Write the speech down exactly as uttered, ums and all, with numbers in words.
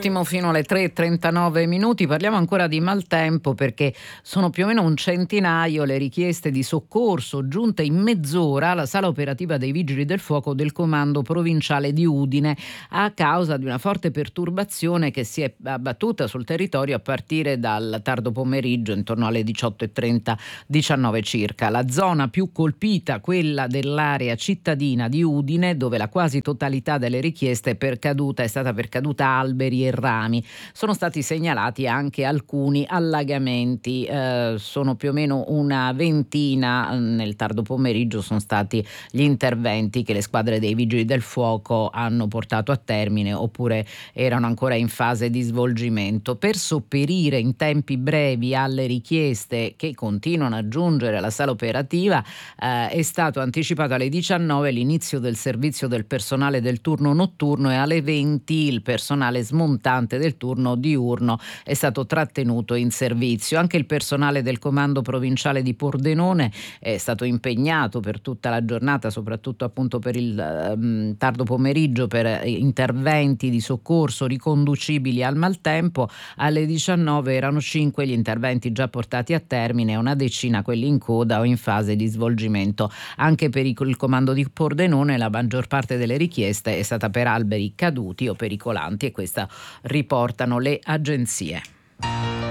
attimo fino alle tre e trentanove minuti, parliamo ancora di maltempo perché sono più o meno un centinaio le richieste di soccorso giunte in mezz'ora alla sala operativa dei Vigili del Fuoco del Comando Provinciale di Udine a causa di una forte perturbazione che si è abbattuta sul territorio a partire dal tardo pomeriggio, intorno alle diciotto e trenta, diciannove circa. La zona più colpita, quella dell'area cittadina di Udine, dove la quasi totalità delle richieste è percaduta, è stata percaduta alberi e rami. Sono stati segnalati anche alcuni allagamenti, eh, sono più o meno una ventina. Nel tardo pomeriggio sono stati gli interventi che le squadre dei Vigili del Fuoco hanno portato a termine oppure erano ancora in fase di svolgimento. Per sopperire in tempi brevi alle richieste che continuano a giungere alla sala operativa, eh, è stato anticipato alle diciannove l'inizio del servizio del personale del turno notturno e alle venti il personale smontante del turno diurno è stato trattenuto in servizio. Anche il personale del comando provinciale di Pordenone è stato impegnato per tutta la giornata, soprattutto appunto per il um, tardo pomeriggio, per interventi di soccorso riconducibili al maltempo. Alle diciannove erano cinque gli interventi già portati a termine e una decina quelli in coda o in fase di svolgimento. Anche per il comando di Pordenone la maggior parte delle richieste è stata per alberi caduti o pericolanti, e questa riportano le agenzie.